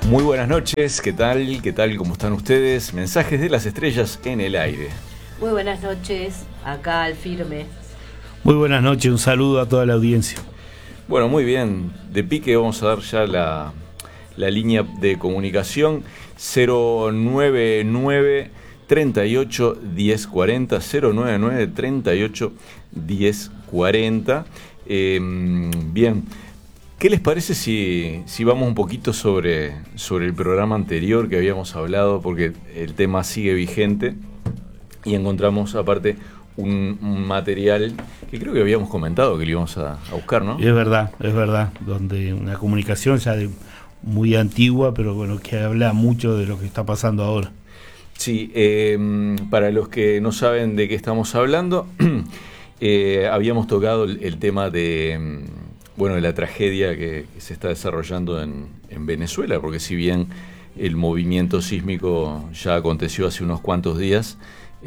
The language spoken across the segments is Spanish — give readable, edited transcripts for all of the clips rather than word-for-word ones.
Muy buenas noches, ¿qué tal? ¿Qué tal? ¿Cómo están ustedes? Mensajes de las estrellas en el aire. Muy buenas noches, acá al firme. Muy buenas noches, un saludo a toda la audiencia. Bueno, muy bien, de pique vamos a dar ya la línea de comunicación 099 38 10 40, 099 38 10 40. Bien, ¿qué les parece si vamos un poquito sobre el programa anterior que habíamos hablado? Porque el tema sigue vigente y encontramos aparte un material que creo que habíamos comentado que lo íbamos a buscar, ¿no? Es verdad, donde una comunicación ya muy antigua, pero bueno, que habla mucho de lo que está pasando ahora. Sí, para los que no saben de qué estamos hablando, habíamos tocado el tema de la tragedia que se está desarrollando en Venezuela, porque si bien el movimiento sísmico ya aconteció hace unos cuantos días,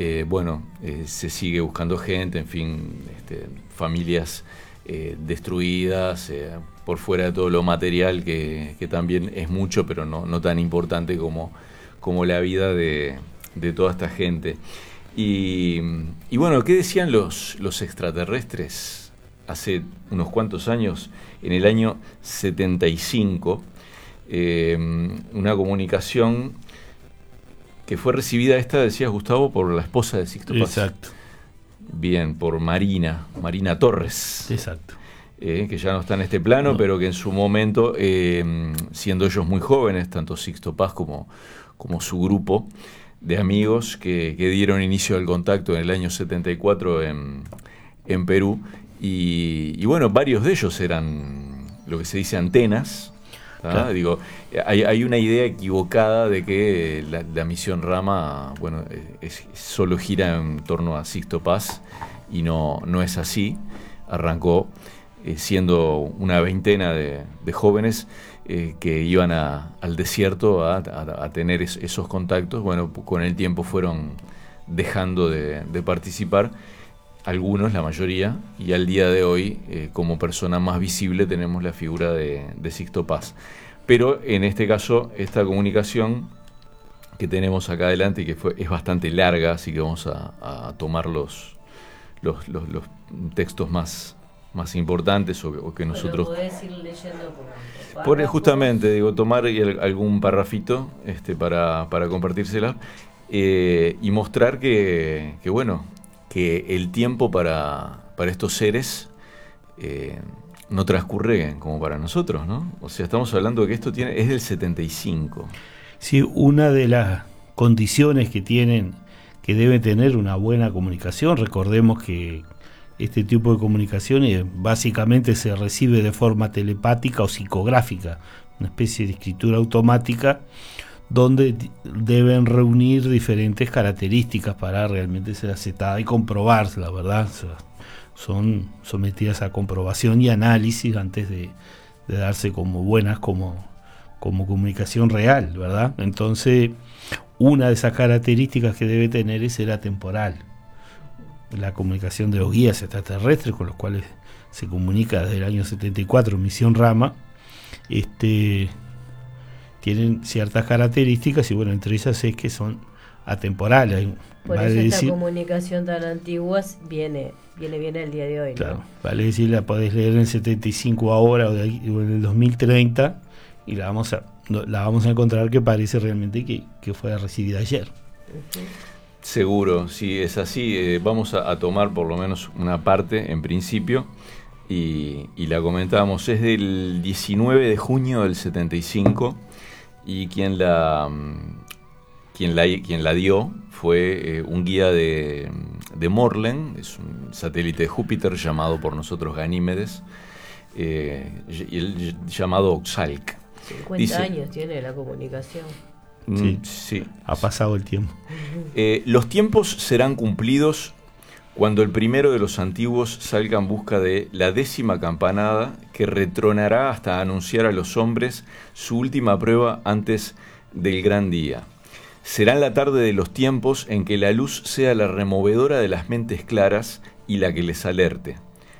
se sigue buscando gente, en fin, familias destruidas, por fuera de todo lo material que también es mucho, pero no tan importante como la vida de toda esta gente. Y bueno, ¿qué decían los extraterrestres hace unos cuantos años? En el año 75, una comunicación que fue recibida, decías, Gustavo, por la esposa de Sixto Paz. Exacto. Bien, por Marina Torres. Exacto. Que ya no está en este plano, pero que en su momento, siendo ellos muy jóvenes, tanto Sixto Paz como su grupo de amigos que dieron inicio al contacto en el año 74 en Perú, y bueno, varios de ellos eran lo que se dice antenas. Claro. Digo, hay una idea equivocada de que la misión Rama, solo gira en torno a Sixto Paz, y no es así. Arrancó siendo una veintena de jóvenes que iban al desierto a tener esos contactos. Bueno, con el tiempo fueron dejando de participar, algunos, la mayoría, y al día de hoy, como persona más visible, tenemos la figura de Sixto Paz. Pero en este caso, esta comunicación que tenemos acá adelante, y que es bastante larga, así que vamos a tomar los textos más importantes, o que nosotros... Podés ir leyendo justamente, tomar algún parrafito para compartírsela, y mostrar que el tiempo para estos seres no transcurre como para nosotros, ¿no? O sea, estamos hablando de que esto es del 75. Sí, una de las condiciones que debe tener una buena comunicación, recordemos que este tipo de comunicaciones básicamente se recibe de forma telepática o psicográfica, una especie de escritura automática, donde deben reunir diferentes características para realmente ser aceptada y comprobarse, la verdad. O sea, son sometidas a comprobación y análisis antes de darse como buenas, como comunicación real, ¿verdad? Entonces, una de esas características que debe tener es ser atemporal. La comunicación de los guías extraterrestres, con los cuales se comunica desde el año 74, Misión Rama, tienen ciertas características, y bueno, entre ellas es que son atemporales. Por eso esta comunicación tan antigua viene bien el día de hoy, ¿no? Claro, vale decir, la podés leer en el 75 ahora o en el 2030, y la vamos a encontrar que parece realmente que fue recibida ayer. Uh-huh. Seguro, si es así, vamos a tomar por lo menos una parte en principio, y la comentábamos. Es del 19 de junio del 75, y quien la dio fue un guía de Morlen, es un satélite de Júpiter llamado por nosotros Ganímedes, y llamado Oxalc. 50 años tiene la comunicación. Sí. Ha pasado el tiempo. Los tiempos serán cumplidos cuando el primero de los antiguos salga en busca de la 10ª campanada, que retronará hasta anunciar a los hombres su última prueba antes del gran día. Será en la tarde de los tiempos en que la luz sea la removedora de las mentes claras y la que les alerte,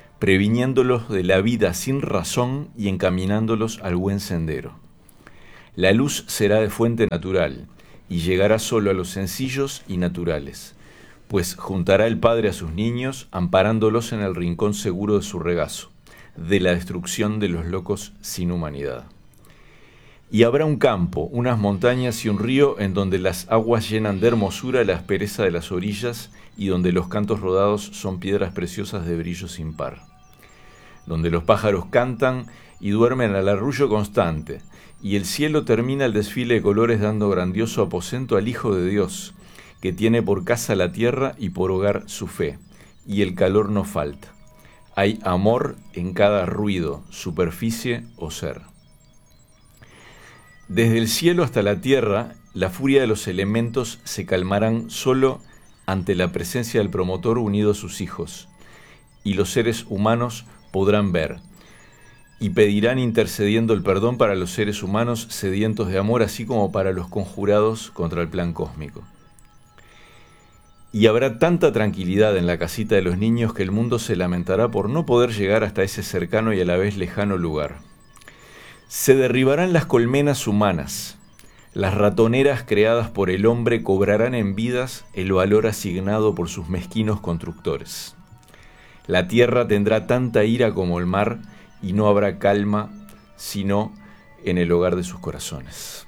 previniéndolos de la vida sin razón y encaminándolos al buen sendero. La luz será de fuente natural, y llegará solo a los sencillos y naturales, pues juntará el Padre a sus niños, amparándolos en el rincón seguro de su regazo, de la destrucción de los locos sin humanidad. Y habrá un campo, unas montañas y un río en donde las aguas llenan de hermosura la aspereza de las orillas y donde los cantos rodados son piedras preciosas de brillo sin par. Donde los pájaros cantan y duermen al arrullo constante, y el cielo termina el desfile de colores dando grandioso aposento al Hijo de Dios, que tiene por casa la tierra y por hogar su fe, y el calor no falta. Hay amor en cada ruido, superficie o ser. Desde el cielo hasta la tierra, la furia de los elementos se calmarán solo ante la presencia del promotor unido a sus hijos, y los seres humanos podrán ver, y pedirán intercediendo el perdón para los seres humanos sedientos de amor, así como para los conjurados contra el plan cósmico. Y habrá tanta tranquilidad en la casita de los niños que el mundo se lamentará por no poder llegar hasta ese cercano y a la vez lejano lugar. Se derribarán las colmenas humanas, las ratoneras creadas por el hombre cobrarán en vidas el valor asignado por sus mezquinos constructores. La tierra tendrá tanta ira como el mar y no habrá calma sino en el hogar de sus corazones.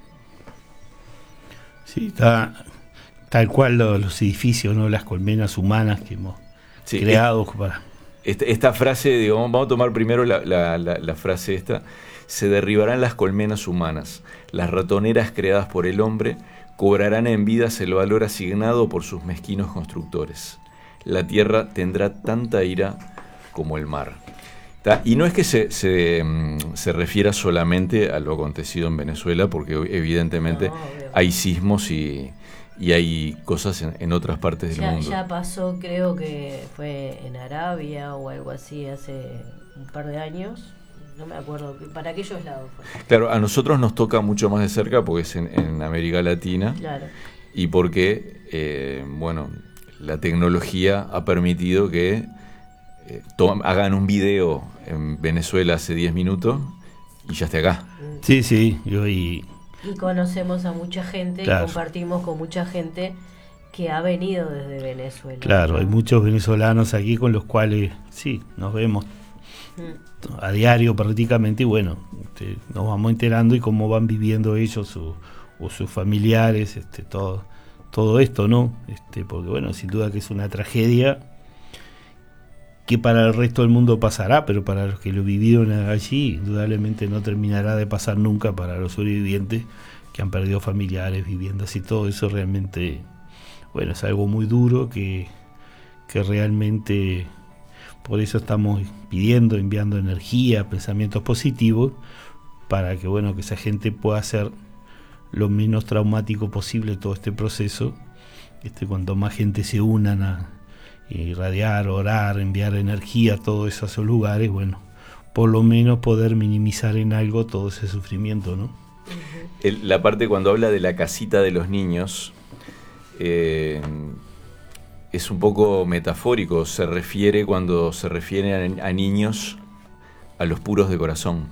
Sí, está tal cual los edificios, ¿no? Las colmenas humanas que hemos creado para... Esta frase, digo, vamos a tomar primero la frase esta. Se derribarán las colmenas humanas, las ratoneras creadas por el hombre cobrarán en vidas el valor asignado por sus mezquinos constructores. La tierra tendrá tanta ira como el mar. Y no es que se refiera solamente a lo acontecido en Venezuela, porque evidentemente hay sismos y hay cosas en otras partes del mundo. Ya pasó, creo que fue en Arabia o algo así hace un par de años. No me acuerdo, para aquellos lados fue. Claro, a nosotros nos toca mucho más de cerca porque es en América Latina. Claro. Y porque, la tecnología ha permitido que hagan un video en Venezuela hace 10 minutos y ya esté acá. Sí, y conocemos a mucha gente, claro, y compartimos con mucha gente que ha venido desde Venezuela. Claro, ¿no? Hay muchos venezolanos aquí con los cuales sí, nos vemos a diario prácticamente, y bueno, nos vamos enterando y cómo van viviendo ellos o sus familiares, todo esto, ¿no? Porque bueno, sin duda que es una tragedia que para el resto del mundo pasará, pero para los que lo vivieron allí, indudablemente no terminará de pasar nunca para los sobrevivientes que han perdido familiares, viviendas y todo eso. Realmente, bueno, es algo muy duro que realmente, por eso estamos enviando energía, pensamientos positivos, para que, bueno, que esa gente pueda hacer lo menos traumático posible todo este proceso. Cuanto más gente se unan a irradiar, orar, enviar energía a todos esos lugares, bueno, por lo menos poder minimizar en algo todo ese sufrimiento, ¿no? La parte cuando habla de la casita de los niños es un poco metafórico. Cuando se refiere a niños, a los puros de corazón,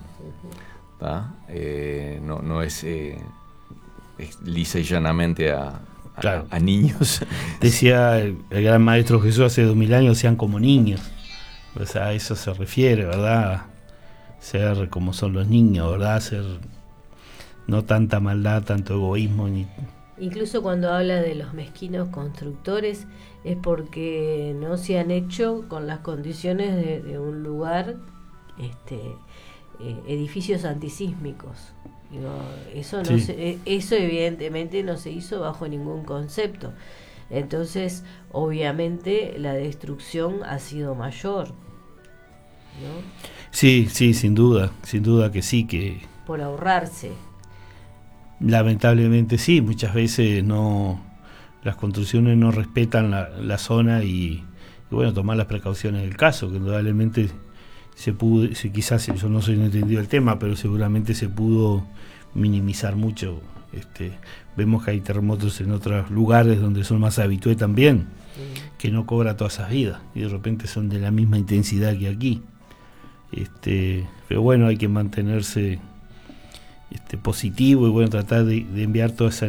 no es lisa y llanamente claro, a niños. Decía el gran maestro Jesús hace 2000 años, sean como niños. O sea, a eso se refiere, ¿verdad? Ser como son los niños, ¿verdad? Ser no tanta maldad, tanto egoísmo. Incluso cuando habla de los mezquinos constructores, es porque no se han hecho con las condiciones de un lugar, edificios antisísmicos. Digo, eso evidentemente no se hizo bajo ningún concepto. Entonces, obviamente, la destrucción ha sido mayor, ¿no? Sí, sin duda que sí, que por ahorrarse. Lamentablemente sí, muchas veces las construcciones no respetan la zona y bueno, tomar las precauciones del caso, que indudablemente quizás yo no soy entendido del tema, pero seguramente se pudo minimizar mucho. Vemos que hay terremotos en otros lugares donde son más habituales también, que no cobra todas esas vidas y de repente son de la misma intensidad que aquí. Pero bueno, hay que mantenerse positivo, y bueno, tratar de enviar toda esa